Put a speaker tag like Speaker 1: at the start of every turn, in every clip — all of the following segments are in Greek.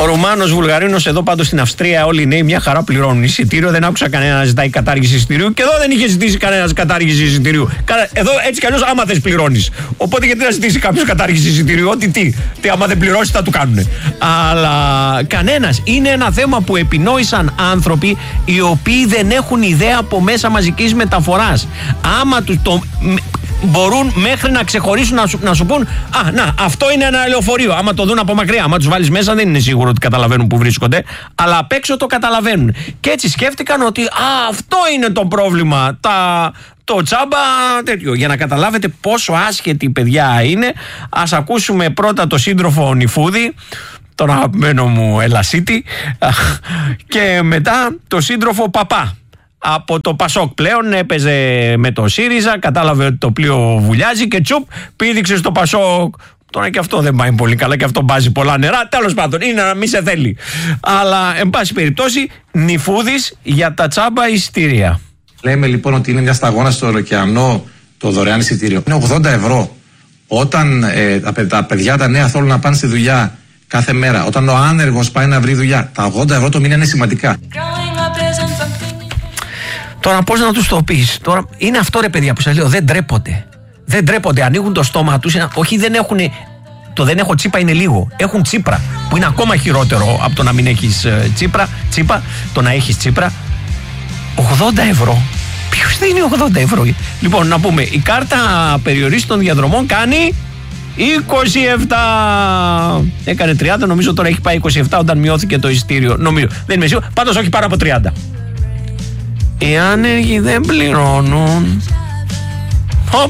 Speaker 1: Ο Ρουμάνος Βουλγαρίνος εδώ πάντως στην Αυστρία, όλοι οι νέοι μια χαρά πληρώνουν εισιτήριο. Δεν άκουσα κανένα να ζητάει κατάργηση εισιτηρίου και εδώ δεν είχε ζητήσει κανένα κατάργηση εισιτηρίου. Εδώ έτσι κι αλλιώς άμα θες πληρώνεις. Οπότε γιατί να ζητήσει κάποιος κατάργηση εισιτηρίου, ότι τι άμα δεν πληρώσει θα του κάνουν. Αλλά κανένας. Είναι ένα θέμα που επινόησαν άνθρωποι οι οποίοι δεν έχουν ιδέα από μέσα μαζικής μεταφοράς. Άμα τους το. Μπορούν μέχρι να ξεχωρίσουν να σου πούν αυτό είναι ένα λεωφορείο. Άμα το δουν από μακριά, άμα τους βάλεις μέσα δεν είναι σίγουρο ότι καταλαβαίνουν που βρίσκονται, αλλά απ' έξω το καταλαβαίνουν. Και έτσι σκέφτηκαν ότι αυτό είναι το πρόβλημα. Το τσάμπα τέτοιο. Για να καταλάβετε πόσο άσχετη η παιδιά είναι, ας ακούσουμε πρώτα το σύντροφο Νιφούδη, τον αγαπημένο μου Ελασίτη, και μετά το σύντροφο Παπά. Από το Πασόκ πλέον έπαιζε με το ΣΥΡΙΖΑ, κατάλαβε ότι το πλοίο βουλιάζει και τσουπ, πήδηξε στο Πασόκ. Τώρα και αυτό δεν πάει πολύ καλά και αυτό μπάζει πολλά νερά. Τέλος πάντων, είναι να μην σε θέλει. Αλλά, εν πάση περιπτώσει, Νιφούδης για τα τσάμπα εισιτήρια.
Speaker 2: Λέμε λοιπόν ότι είναι μια σταγόνα στο ωκεανό το δωρεάν εισιτήριο. Είναι 80 ευρώ. Όταν τα παιδιά τα νέα θέλουν να πάνε στη δουλειά κάθε μέρα, όταν ο άνεργος πάει να βρει δουλειά, τα 80 ευρώ το μήνα είναι σημαντικά.
Speaker 1: Τώρα πώς να τους το πεις. Τώρα είναι αυτό ρε παιδιά που σας λέω, δεν τρέπονται. Δεν τρέπονται, ανοίγουν το στόμα τους. Όχι, δεν έχουν. Το δεν έχω τσίπα είναι λίγο. Έχουν τσίπρα, που είναι ακόμα χειρότερο από το να μην έχεις τσίπα, το να έχεις τσίπρα. 80 ευρώ. Ποιος δίνει 80 ευρώ. Λοιπόν, να πούμε, η κάρτα περιορίστων διαδρομών κάνει 27. Έκανε 30, νομίζω τώρα έχει πάει 27 όταν μειώθηκε το εισιτήριο. Νομίζω, δεν είμαι σίγουρο, πάντως όχι πάρα από 30. Οι άνεργοι δεν πληρώνουν. Χοπ.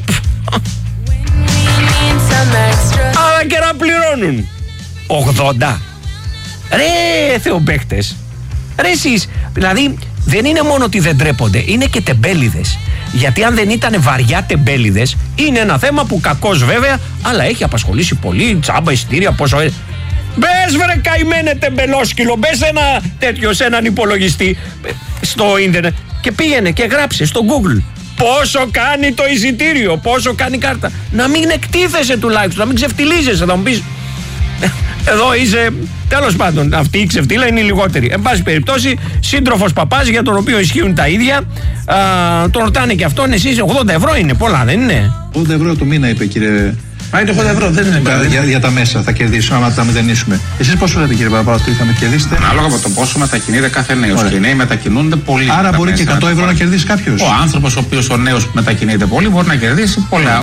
Speaker 1: Αλλά και να πληρώνουν 80. Ρε θεομπαίχτες. Ρε εσείς. Δηλαδή δεν είναι μόνο ότι δεν τρέπονται, είναι και τεμπέληδες. Γιατί αν δεν ήταν βαριά τεμπέληδες, είναι ένα θέμα που κακώς βέβαια, αλλά έχει απασχολήσει πολύ. Τσάμπα εισιτήρια, πόσο. Μπες βρε καημένε τεμπελόσκυλο, μπες ένα τέτοιο σε έναν υπολογιστή στο ίντερνετ και πήγαινε και γράψε στο Google πόσο κάνει το εισιτήριο, πόσο κάνει η κάρτα. Να μην εκτίθεσαι τουλάχιστον, να μην ξεφτιλίζεσαι, θα μου πεις εδώ είσαι. Τέλος πάντων, αυτή η ξεφτύλα είναι η λιγότερη. Εν πάση περιπτώσει, σύντροφος Παπάς για τον οποίο ισχύουν τα ίδια. Τον ρωτάνε και αυτόν, εσείς 80 ευρώ είναι πολλά, δεν είναι?
Speaker 2: 80 ευρώ το μήνα είπε κύριε. Μα είναι 80 ευρώ, δεν είναι για τα μέσα, θα κερδίσουμε άμα τα μηδενίσουμε. Εσείς πόσο λέτε κύριε Παπά, ότι θα με κερδίσετε?
Speaker 3: Ανάλογα με το πόσο μετακινείται κάθε νέος. Και οι νέοι μετακινούνται πολύ.
Speaker 2: Άρα μπορεί και 100 ευρώ να κερδίσει κάποιος.
Speaker 3: Ο άνθρωπος ο οποίος ο νέος που μετακινείται πολύ μπορεί να κερδίσει πολλά.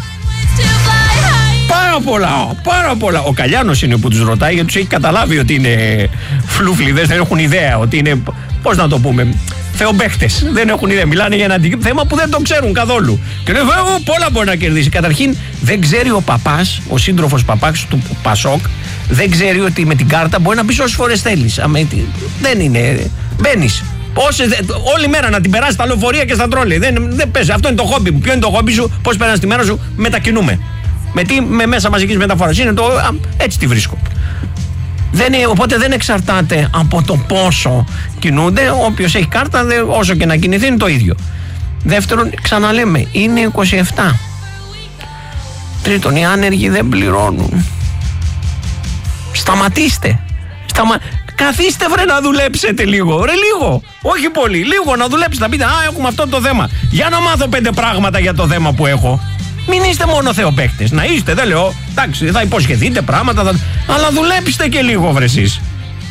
Speaker 1: Πάρα πολλά. Ο Καλιάνος είναι που τους ρωτάει, γιατί τους έχει καταλάβει ότι είναι φλούφλιδες, δεν έχουν ιδέα, ότι είναι, πώς να το πούμε, θεομπαίχτες. Δεν έχουν ιδέα. Μιλάνε για ένα θέμα που δεν το ξέρουν καθόλου. Και λέει, πολλά μπορεί να κερδίσει. Καταρχήν, δεν ξέρει ο Παπάς, ο σύντροφος Παπάς του Πασόκ, δεν ξέρει ότι με την κάρτα μπορεί να μπεις όσες φορές θέλεις. Δεν είναι. Μπαίνεις. Όλη μέρα να την περάσει στα λεωφορεία και στα τρόλε. Δεν πες. Αυτό είναι το χόμπι μου. Ποιο είναι το χόμπι σου, πώς περνάς τη μέρα σου? Μετακινούμε. Με μέσα μαζικής μεταφοράς. Έτσι τη βρίσκω. Οπότε δεν εξαρτάται από το πόσο κινούνται. Όποιος έχει κάρτα, όσο και να κινηθεί, είναι το ίδιο. Δεύτερον, ξαναλέμε, είναι 27. Τρίτον, οι άνεργοι δεν πληρώνουν. Σταματήστε. Καθίστε βρε να δουλέψετε λίγο. Ρε λίγο. Όχι πολύ. Λίγο να δουλέψετε. Να πείτε, έχουμε αυτό το θέμα. Για να μάθω 5 πράγματα για το θέμα που έχω. Μην είστε μόνο θεοπαίκτες. Να είστε, δεν λέω. Εντάξει, θα υποσχεθείτε πράγματα, αλλά δουλέψτε και λίγο, βρε εσείς.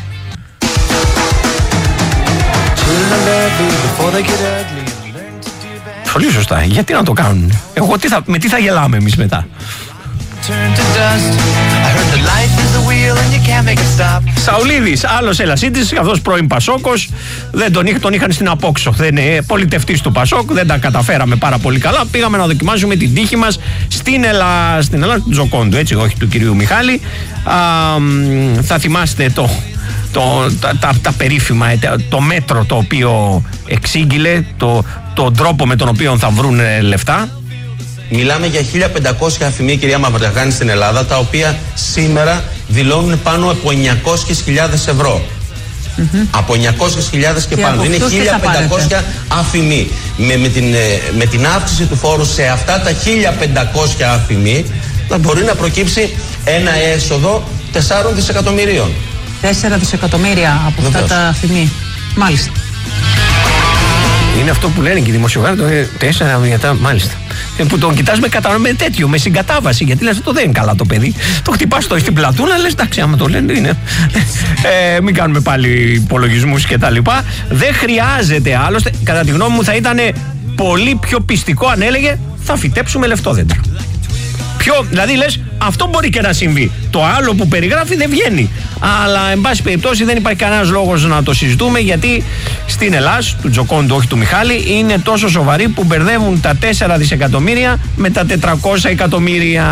Speaker 1: Πολύ σωστά. Γιατί να το κάνουν? Με τι θα γελάμε εμείς μετά? Σαουλίδης, άλλος Ελασίτης, αυτός πρώην Πασόκος, τον είχαν στην Απόξω. Δεν είναι πολιτευτής του Πασόκ, δεν τα καταφέραμε πάρα πολύ καλά. Πήγαμε να δοκιμάσουμε την τύχη μας στην Ελλάδα του Τζοκόντου, έτσι, όχι του κυρίου Μιχάλη. Θα θυμάστε τα περίφημα, το μέτρο το οποίο εξήγηλε, τον τρόπο με τον οποίο θα βρουν λεφτά.
Speaker 4: Μιλάμε για 1.500 αφημί, κυρία Μαυρογάννη, στην Ελλάδα, τα οποία σήμερα δηλώνουν πάνω από 900.000 ευρώ. Από 900.000 και πάνω. Είναι 1.500 αφημί. Με την αύξηση του φόρου σε αυτά τα 1.500 αφημί, θα μπορεί να προκύψει ένα έσοδο 4 δισεκατομμυρίων.
Speaker 5: 4 δισεκατομμύρια από αυτά τα αφημί. Μάλιστα.
Speaker 1: Είναι αυτό που λένε και οι δημοσιογράφοι, 4 μηνύματα, μάλιστα. Που τον κοιτάς με τέτοιο, με συγκατάβαση. Γιατί λες, το δεν είναι καλά το παιδί. Το χτυπάς το στην πλατούνα, λες, εντάξει, άμα το λένε, είναι. Μην κάνουμε πάλι υπολογισμούς και τα λοιπά. Δεν χρειάζεται άλλωστε. Κατά τη γνώμη μου, θα ήταν πολύ πιο πιστικό αν έλεγε θα φυτέψουμε λεφτόδεντρα. Δηλαδή λες, αυτό μπορεί και να συμβεί. Το άλλο που περιγράφει δεν βγαίνει. Αλλά εν πάση περιπτώσει δεν υπάρχει κανένας λόγος να το συζητούμε, γιατί στην Ελλάς, του Τζοκόντου, όχι του Μιχάλη, είναι τόσο σοβαροί που μπερδεύουν τα 4 δισεκατομμύρια με τα 400 εκατομμύρια.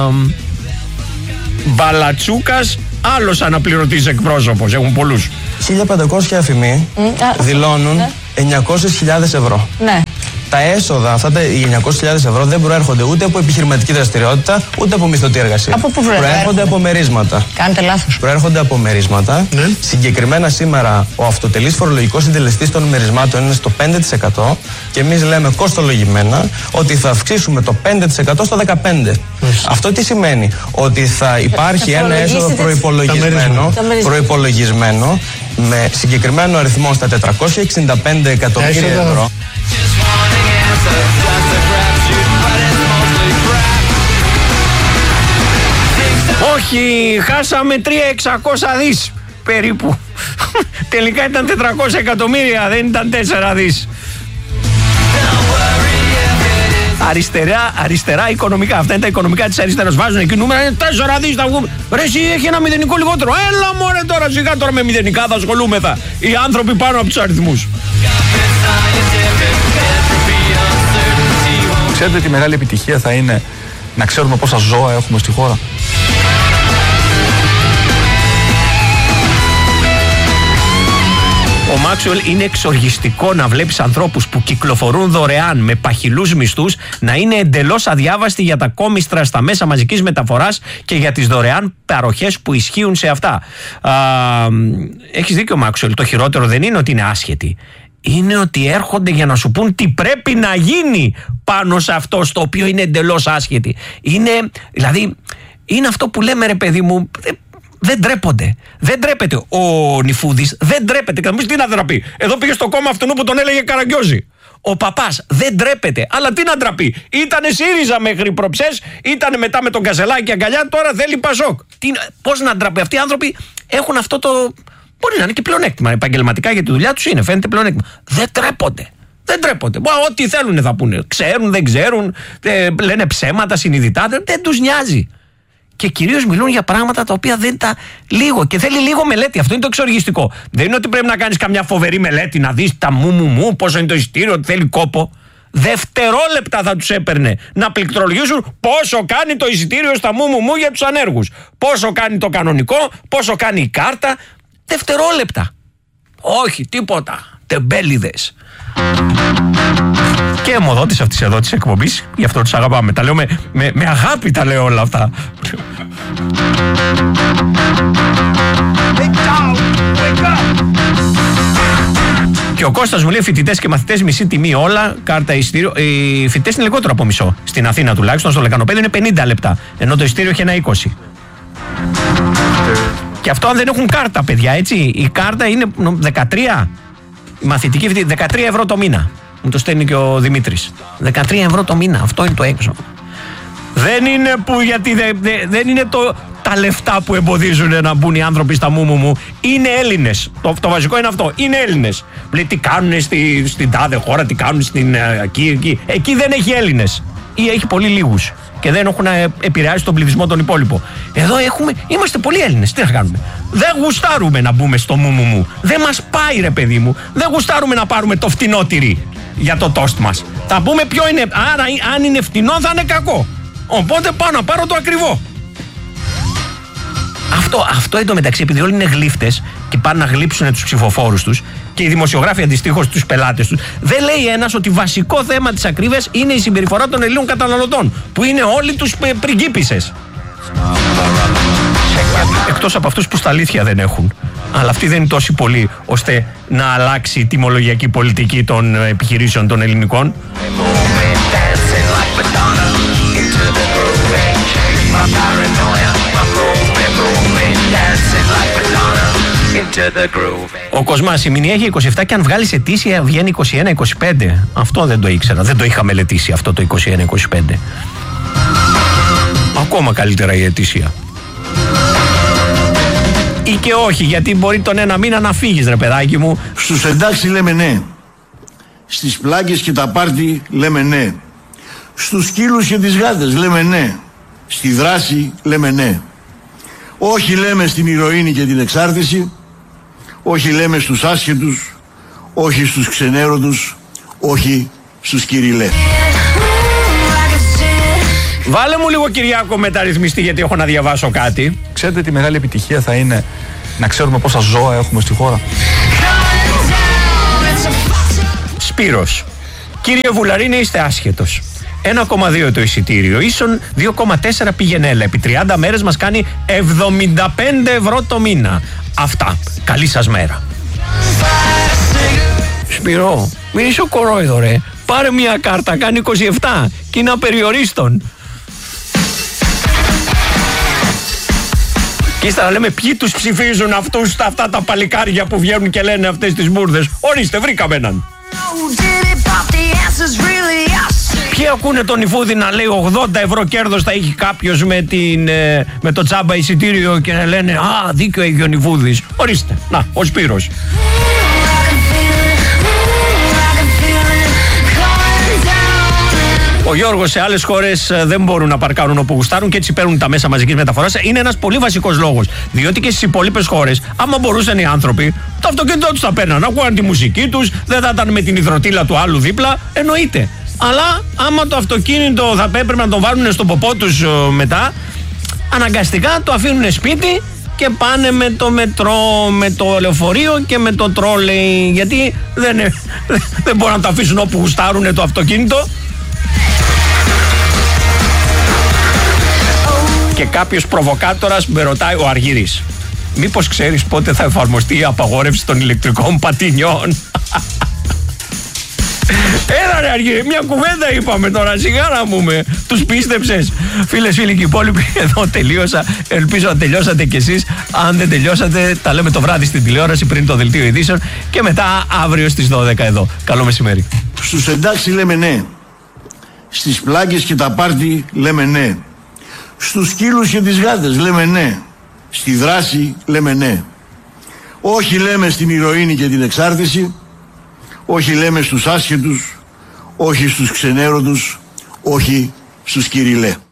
Speaker 1: Μπαλατσούκας, άλλος αναπληρωτής εκπρόσωπος, έχουν πολλούς.
Speaker 6: 1500 αφημί δηλώνουν 900.000 ευρώ.
Speaker 5: Ναι.
Speaker 6: Τα έσοδα, οι 900.000 ευρώ δεν προέρχονται ούτε από επιχειρηματική δραστηριότητα, ούτε από μισθωτή εργασία.
Speaker 5: Από πού
Speaker 6: προέρχονται από μερίσματα.
Speaker 5: Κάνετε λάθος.
Speaker 6: Προέρχονται από μερίσματα. Ναι. Συγκεκριμένα σήμερα ο αυτοτελής φορολογικός συντελεστής των μερισμάτων είναι στο 5% και εμείς λέμε κοστολογημένα ότι θα αυξήσουμε το 5% στο 15%. Αυτό τι σημαίνει? Ότι θα υπάρχει ένα έσοδο προϋπολογισμένο με συγκεκριμένο αριθμό στα 465 εκατομμύρια ευρώ.
Speaker 1: Όχι, χάσαμε 3.600 δις περίπου. Τελικά ήταν 400 εκατομμύρια, δεν ήταν 4 δις. Αριστερά οικονομικά. Αυτά είναι τα οικονομικά της αριστεράς. Βάζουν εκεί νούμερα, είναι 4 δις θα βγούμε. Ρε εσύ, έχει ένα μηδενικό λιγότερο. Έλα μωρέ τώρα, σιγά τώρα με μηδενικά θα ασχολούμεθα. Οι άνθρωποι πάνω από τους αριθμούς.
Speaker 7: Ξέρετε τι μεγάλη επιτυχία θα είναι να ξέρουμε πόσα ζώα έχουμε στη χώρα?
Speaker 1: Ο Μάξουελ, είναι εξοργιστικό να βλέπεις ανθρώπους που κυκλοφορούν δωρεάν με παχυλούς μισθούς να είναι εντελώς αδιάβαστοι για τα κόμιστρα στα μέσα μαζικής μεταφοράς και για τις δωρεάν παροχές που ισχύουν σε αυτά. Έχεις δίκιο, Μάξουελ. Το χειρότερο δεν είναι ότι είναι άσχετοι. Είναι ότι έρχονται για να σου πούν τι πρέπει να γίνει πάνω σε αυτό στο οποίο είναι εντελώς άσχετοι. Δηλαδή, είναι αυτό που λέμε, ρε παιδί μου. Δεν ντρέπονται. Δεν ντρέπεται ο Νιφούδης. Δεν ντρέπεται. Και θα μου πεις τι να ντραπεί. Εδώ πήγε στο κόμμα αυτού που τον έλεγε Καραγκιόζη. Ο παπάς δεν ντρέπεται. Αλλά τι να ντραπεί. Ήτανε ΣΥΡΙΖΑ μέχρι προψές. Ήτανε μετά με τον Κασελάκη αγκαλιά. Τώρα θέλει Πασόκ. Πώς να ντραπεί. Αυτοί οι άνθρωποι έχουν αυτό το. Μπορεί να είναι και πλεονέκτημα. Επαγγελματικά για τη δουλειά τους είναι. Φαίνεται πλεονέκτημα. Δεν ντρέπονται. Δεν ντρέπονται. Ό,τι θέλουν θα πούνε. Ξέρουν, δεν ξέρουν. Λένε ψέματα συνειδητά. Δεν τους νοιάζει. Και κυρίως μιλούν για πράγματα τα οποία δεν τα. Λίγο. Και θέλει λίγο μελέτη. Αυτό είναι το εξοργιστικό. Δεν είναι ότι πρέπει να κάνεις καμιά φοβερή μελέτη, να δεις τα μου, πόσο είναι το εισιτήριο, ότι θέλει κόπο. Δευτερόλεπτα θα τους έπαιρνε να πληκτρολογήσουν πόσο κάνει το εισιτήριο στα μου για τους ανέργους. Πόσο κάνει το κανονικό, πόσο κάνει η κάρτα. Δευτερόλεπτα. Όχι, τίποτα. Τεμπέληδες. Και αιμοδότης αυτής εδώ της εκπομπής, γι' αυτό τους αγαπάμε. Τα λέω με αγάπη, τα λέω όλα αυτά. Και ο Κώστας μου λέει: φοιτητές και μαθητές μισή τιμή όλα, κάρτα εισιτήριο. Οι φοιτητές είναι λιγότερο από μισό. Στην Αθήνα τουλάχιστον, στο Λεκανοπέδιο είναι 50 λεπτά. Ενώ το εισιτήριο έχει ένα 20. Και αυτό αν δεν έχουν κάρτα, παιδιά, έτσι. Η κάρτα είναι 13. Η μαθητική φοιτητή, 13 ευρώ το μήνα. Μου το στέλνει και ο Δημήτρης. 13 ευρώ το μήνα, αυτό είναι το έξω. Δεν είναι που, γιατί δεν είναι τα λεφτά που εμποδίζουν να μπουν οι άνθρωποι στα μου. Είναι Έλληνες. Το βασικό είναι αυτό. Είναι Έλληνες. Λέει τι κάνουν στην τάδε χώρα, τι κάνουν εκεί. Εκεί δεν έχει Έλληνες. Ή έχει πολύ λίγους. Και δεν έχουν επηρεάσει τον πληθυσμό τον υπόλοιπο. Εδώ είμαστε πολλοί Έλληνες. Τι να κάνουμε. Δεν γουστάρουμε να μπούμε στο μου. Δεν μας πάει, ρε παιδί μου. Δεν γουστάρουμε να πάρουμε το φτηνό τυρί για το τόστ μας. Θα πούμε ποιο είναι. Άρα, αν είναι φτηνό, θα είναι κακό. Οπότε πάω να πάρω το ακριβό. Αυτό εντωμεταξύ, επειδή όλοι είναι γλύφτες και πάνε να γλύψουν τους ψηφοφόρους τους και οι δημοσιογράφοι αντιστοίχως τους πελάτες τους, δεν λέει ένας ότι βασικό θέμα της ακρίβειας είναι η συμπεριφορά των Ελλήνων καταναλωτών, που είναι όλοι τους πριγκίπισσες. Εκτός από αυτούς που στα αλήθεια δεν έχουν. Αλλά αυτοί δεν είναι τόσοι πολλοί ώστε να αλλάξει η τιμολογιακή πολιτική των επιχειρήσεων των ελληνικών. Ο Κοσμάς, η Μινή έχει 27 και αν βγάλεις ετήσια βγαίνει 21-25. Αυτό δεν το ήξερα, δεν το είχα μελετήσει αυτό το 21-25. Ακόμα καλύτερα η ετήσια. Ή και όχι, γιατί μπορεί τον ένα μήνα να φύγεις, ρε παιδάκι μου.
Speaker 8: Στους εντάξει λέμε ναι. Στις πλάκες και τα πάρτι λέμε ναι. Στους σκύλους και τις γάτες λέμε ναι. Στη δράση λέμε ναι. Όχι λέμε στην ηρωίνη και την εξάρτηση. Όχι λέμε στους άσχετους. Όχι στους ξενέρωτους. Όχι στους κυριλέ.
Speaker 1: Βάλε μου λίγο, Κυριάκο, μεταρρυθμιστή, γιατί έχω να διαβάσω κάτι.
Speaker 7: Ξέρετε τι μεγάλη επιτυχία θα είναι να ξέρουμε πόσα ζώα έχουμε στη χώρα?
Speaker 1: Σπύρος, κύριε Βουλαρίνε, είστε άσχετος. 1,2 το εισιτήριο, ίσον 2,4 πηγενέλα. Επί 30 μέρες μας κάνει 75 ευρώ το μήνα. Αυτά. Καλή σας μέρα. Σπύρο, μην είσαι ο κορόιδο, ρε. Πάρε μια κάρτα, κάνει 27 και είναι απεριορίστον. Και ύστερα λέμε ποιοι τους ψηφίζουν αυτούς, αυτά τα παλικάρια που βγαίνουν και λένε αυτές τις μπουρδες. Ορίστε, βρήκαμε έναν. Ποιοι ακούνε τον Ιφούδη να λέει 80 ευρώ κέρδος θα έχει κάποιος με το τσάμπα εισιτήριο και να λένε «Α, δίκιο έχει ο Ιφούδης». Ορίστε, να, ο Σπύρος. Ο Γιώργος, σε άλλες χώρες δεν μπορούν να παρκάρουν όπου γουστάρουν και έτσι παίρνουν τα μέσα μαζικής μεταφοράς. Είναι ένας πολύ βασικός λόγος. Διότι και στις υπόλοιπες χώρες, άμα μπορούσαν οι άνθρωποι, το αυτοκίνητό τους θα παίρναν, ακούγαν τη μουσική τους, δεν θα ήταν με την υδροτήλα του άλλου δίπλα. Εννοείται. Αλλά άμα το αυτοκίνητο θα έπρεπε να το βάλουν στο ποπό τους μετά, αναγκαστικά το αφήνουν σπίτι και πάνε με το μετρό, με το λεωφορείο και με το τρόλεϊ. Γιατί δεν μπορούν να το αφήσουν όπου γουστάρουν το αυτοκίνητο. Και κάποιος προβοκάτορας με ρωτάει, ο Αργύρης, μήπως ξέρεις πότε θα εφαρμοστεί η απαγόρευση των ηλεκτρικών πατινιών? Έλα ρε Αργύρη, μια κουβέντα είπαμε τώρα, σιγάρα μου με. Τους πίστεψες? Φίλες, φίλοι και υπόλοιποι, εδώ τελείωσα. Ελπίζω να τελειώσατε κι εσείς. Αν δεν τελειώσατε, τα λέμε το βράδυ στην τηλεόραση πριν το δελτίο ειδήσεων και μετά αύριο στις 12 εδώ. Καλό μεσημέρι.
Speaker 8: Στους εντάξει λέμε ναι. Στις πλάκες και τα πάρτι λέμε ναι. Στους σκύλους και τις γάτες λέμε ναι. Στη δράση λέμε ναι. Όχι λέμε στην ηρωίνη και την εξάρτηση. Όχι λέμε στους άσχετους. Όχι στους ξενέρωτους. Όχι στους κυριλέ.